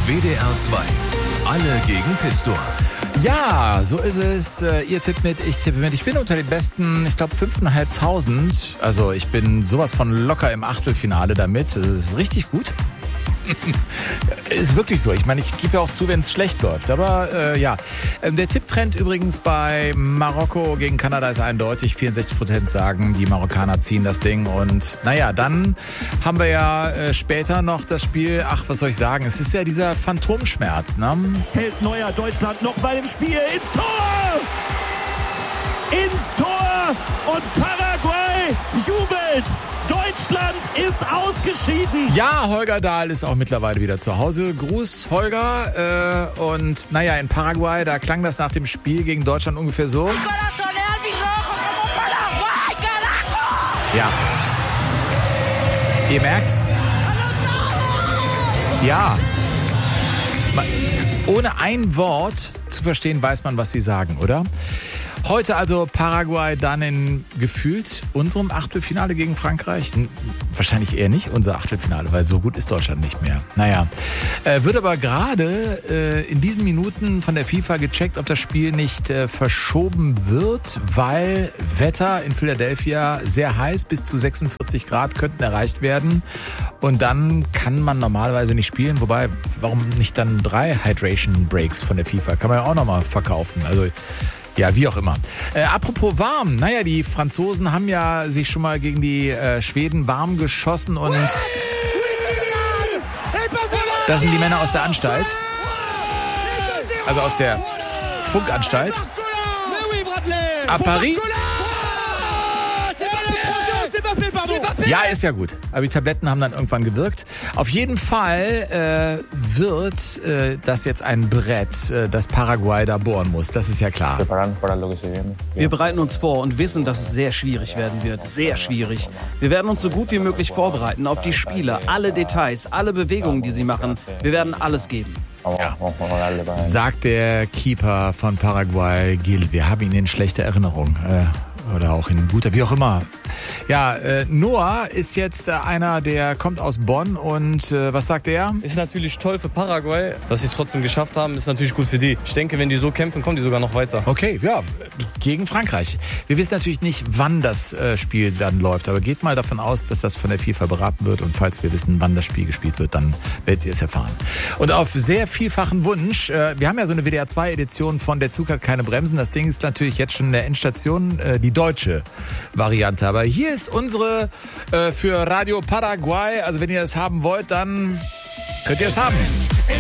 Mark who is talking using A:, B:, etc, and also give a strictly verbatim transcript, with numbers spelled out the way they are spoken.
A: W D R zwei. Alle gegen Pistor.
B: Ja, so ist es. Ihr tippt mit, ich tippe mit. Ich bin unter den besten, ich glaube, fünftausendfünfhundert. Also ich bin sowas von locker im Achtelfinale damit. Das ist richtig gut. Ist wirklich so. Ich meine, ich gebe ja auch zu, wenn es schlecht läuft. Aber äh, ja, der Tipptrend übrigens bei Marokko gegen Kanada ist eindeutig. vierundsechzig Prozent sagen, die Marokkaner ziehen das Ding. Und naja, dann haben wir ja äh, später noch das Spiel. Ach, was soll ich sagen? Es ist ja dieser Phantomschmerz, ne?
C: Hält Neuer Deutschland noch bei dem Spiel ins Tor! Ins Tor! Und Paraguay jubelt! Deutschland ist ausgeschieden.
B: Ja, Holger Dahl ist auch mittlerweile wieder zu Hause. Gruß, Holger. Äh, und naja, in Paraguay, da klang das nach dem Spiel gegen Deutschland ungefähr so. Ja. Ihr merkt? Ja. Ohne ein Wort zu verstehen, weiß man, was sie sagen, oder? Heute also Paraguay dann in gefühlt unserem Achtelfinale gegen Frankreich. Wahrscheinlich eher nicht unser Achtelfinale, weil so gut ist Deutschland nicht mehr. Naja, äh, wird aber gerade äh, in diesen Minuten von der FIFA gecheckt, ob das Spiel nicht äh, verschoben wird, weil Wetter in Philadelphia sehr heiß, bis zu sechsundvierzig Grad könnten erreicht werden. Und dann kann man normalerweise nicht spielen. Wobei, warum nicht dann drei Hydration Breaks von der FIFA? Kann man ja auch nochmal verkaufen. Also ja, wie auch immer. Äh, apropos warm, naja, die Franzosen haben ja sich schon mal gegen die äh, Schweden warm geschossen und das sind die Männer aus der Anstalt, also aus der Funkanstalt. À Paris. Ja, ist ja gut. Aber die Tabletten haben dann irgendwann gewirkt. Auf jeden Fall äh, wird äh, das jetzt ein Brett, äh, das Paraguay da bohren muss. Das ist ja klar.
D: Wir bereiten uns vor und wissen, dass es sehr schwierig werden wird. Sehr schwierig. Wir werden uns so gut wie möglich vorbereiten auf die Spieler. Alle Details, alle Bewegungen, die sie machen. Wir werden alles geben.
B: Ja. Sagt der Keeper von Paraguay, Gil. Wir haben ihn in schlechter Erinnerung. Äh, Oder auch in guter, wie auch immer. Ja, äh, Noah ist jetzt äh, einer, der kommt aus Bonn und äh, was sagt er?
E: Ist natürlich toll für Paraguay, dass sie es trotzdem geschafft haben, ist natürlich gut für die. Ich denke, wenn die so kämpfen, kommen die sogar noch weiter.
B: Okay, ja, gegen Frankreich. Wir wissen natürlich nicht, wann das äh, Spiel dann läuft, aber geht mal davon aus, dass das von der FIFA beraten wird und falls wir wissen, wann das Spiel gespielt wird, dann werdet ihr es erfahren. Und auf sehr vielfachen Wunsch, äh, wir haben ja so eine W D R zwei Edition von Der Zug hat keine Bremsen, das Ding ist natürlich jetzt schon in der Endstation, äh, die deutsche Variante. Aber hier ist unsere äh, für Radio Paraguay. Also wenn ihr es haben wollt, dann könnt ihr es haben.